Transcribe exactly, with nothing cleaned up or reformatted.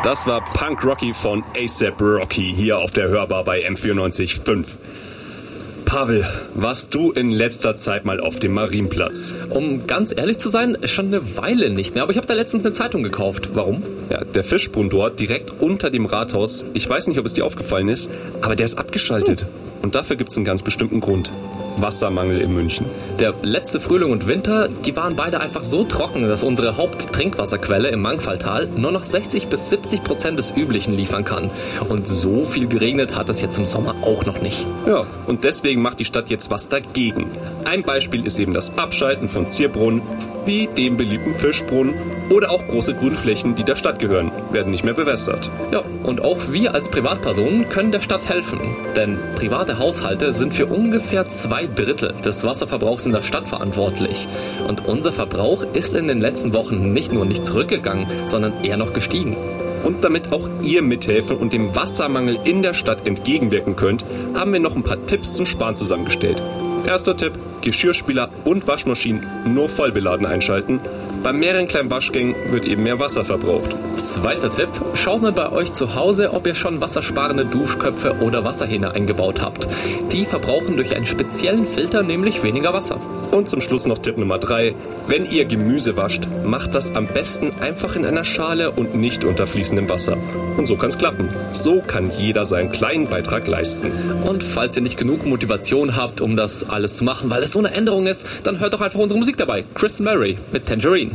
Das war Punk Rocky von A$AP Rocky hier auf der Hörbar bei M vierundneunzig Komma fünf. Pavel, warst du in letzter Zeit mal auf dem Marienplatz? Um ganz ehrlich zu sein, schon eine Weile nicht mehr, aber ich habe da letztens eine Zeitung gekauft. Warum? Ja, der Fischbrunnen dort, direkt unter dem Rathaus, ich weiß nicht, ob es dir aufgefallen ist, aber der ist abgeschaltet. Hm. Und dafür gibt es einen ganz bestimmten Grund. Wassermangel in München. Der letzte Frühling und Winter, die waren beide einfach so trocken, dass unsere Haupttrinkwasserquelle im Mangfalltal nur noch sechzig bis siebzig Prozent des Üblichen liefern kann. Und so viel geregnet hat es jetzt im Sommer auch noch nicht. Ja, und deswegen macht die Stadt jetzt was dagegen. Ein Beispiel ist eben das Abschalten von Zierbrunnen, wie dem beliebten Fischbrunnen, oder auch große Grünflächen, die der Stadt gehören, werden nicht mehr bewässert. Ja, und auch wir als Privatpersonen können der Stadt helfen. Denn private Haushalte sind für ungefähr zwei Drittel des Wasserverbrauchs in der Stadt verantwortlich. Und unser Verbrauch ist in den letzten Wochen nicht nur nicht zurückgegangen, sondern eher noch gestiegen. Und damit auch ihr mithelfen und dem Wassermangel in der Stadt entgegenwirken könnt, haben wir noch ein paar Tipps zum Sparen zusammengestellt. Erster Tipp: Geschirrspüler und Waschmaschinen nur vollbeladen einschalten. Bei mehreren kleinen Waschgängen wird eben mehr Wasser verbraucht. Zweiter Tipp: Schaut mal bei euch zu Hause, ob ihr schon wassersparende Duschköpfe oder Wasserhähne eingebaut habt. Die verbrauchen durch einen speziellen Filter nämlich weniger Wasser. Und zum Schluss noch Tipp Nummer drei. Wenn ihr Gemüse wascht, macht das am besten einfach in einer Schale und nicht unter fließendem Wasser. Und so kann's klappen. So kann jeder seinen kleinen Beitrag leisten. Und falls ihr nicht genug Motivation habt, um das alles zu machen, weil es so eine Änderung ist, dann hört doch einfach unsere Musik dabei. Chris Murray mit Tangerine.